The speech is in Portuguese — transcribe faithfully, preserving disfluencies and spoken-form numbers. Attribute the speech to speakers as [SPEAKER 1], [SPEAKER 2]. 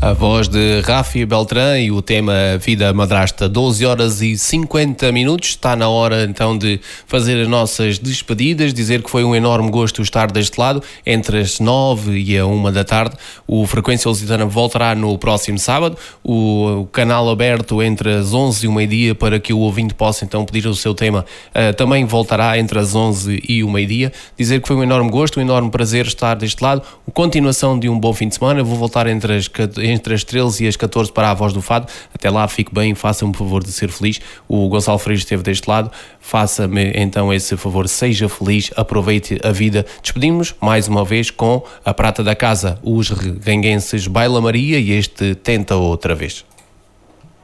[SPEAKER 1] A voz de Rafi Beltrán e o tema Vida Madrasta, doze horas e cinquenta minutos. Está na hora então de fazer as nossas despedidas, dizer que foi um enorme gosto estar deste lado entre as nove e a uma da tarde. O Frequência Lusitana voltará no próximo sábado, o, o canal aberto entre as onze e o meio-dia para que o ouvinte possa então pedir o seu tema, uh, também voltará entre as onze e o meio-dia. Dizer que foi um enorme gosto, um enorme prazer estar deste lado. Continuação de um bom fim de semana. Vou voltar entre as entre as treze e as catorze para a Voz do Fado. Até lá, fique bem, faça-me o favor de ser feliz. O Gonçalo Freire esteve deste lado, faça-me então esse favor, seja feliz, aproveite a vida. Despedimos mais uma vez com a prata da casa, os reguenguenses Baila Maria e este Tenta Outra Vez.